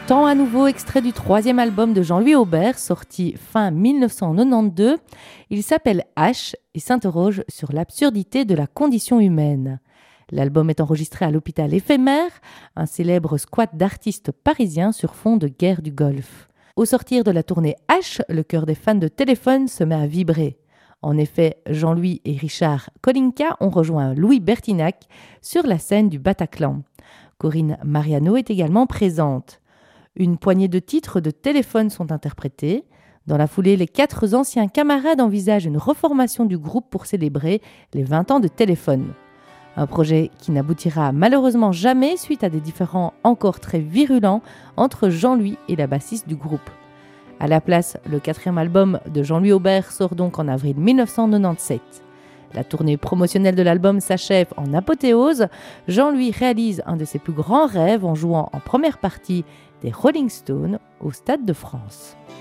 Temps à nouveau, extrait du 3e album de Jean-Louis Aubert, sorti fin 1992. Il s'appelle H et s'interroge sur l'absurdité de la condition humaine. L'album est enregistré à l'hôpital éphémère, un célèbre squat d'artistes parisiens sur fond de guerre du Golfe. Au sortir de la tournée H, le cœur des fans de Téléphone se met à vibrer. En effet, Jean-Louis et Richard Kolinka ont rejoint Louis Bertignac sur la scène du Bataclan. Corinne Mariano est également présente. Une poignée de titres de Téléphone sont interprétés. Dans la foulée, les 4 anciens camarades envisagent une reformation du groupe pour célébrer les 20 ans de Téléphone. Un projet qui n'aboutira malheureusement jamais suite à des différends encore très virulents entre Jean-Louis et la bassiste du groupe. À la place, le 4e album de Jean-Louis Aubert sort donc en avril 1997. La tournée promotionnelle de l'album s'achève en apothéose. Jean-Louis réalise un de ses plus grands rêves en jouant en première partie des Rolling Stones au Stade de France.